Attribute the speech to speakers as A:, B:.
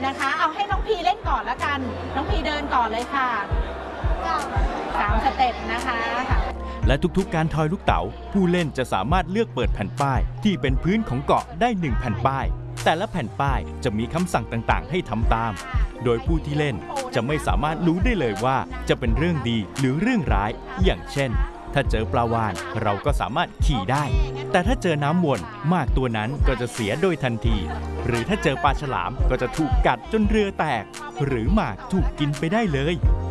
A: นะคะเอาให้น้องพีเล่นก่อนแล้วกันน้องพีเดินก่อนเลยค่ะ3 สเต็ปนะคะ
B: และทุกๆการทอยลูกเต๋าผู้เล่นจะสามารถเลือกเปิดแผ่นป้ายที่เป็นพื้นของเกาะได้1แผ่นป้ายแต่ละแผ่นป้ายจะมีคำสั่งต่างๆให้ทำตามโดยผู้ที่เล่นจะไม่สามารถรู้ได้เลยว่าจะเป็นเรื่องดีหรือเรื่องร้ายอย่างเช่นถ้าเจอปลาวาฬเราก็สามารถขี่ได้แต่ถ้าเจอน้ำวนหมากตัวนั้นก็จะเสียโดยทันทีหรือถ้าเจอปลาฉลามก็จะถูกกัดจนเรือแตกหรือหมากถูกกินไปได้เลย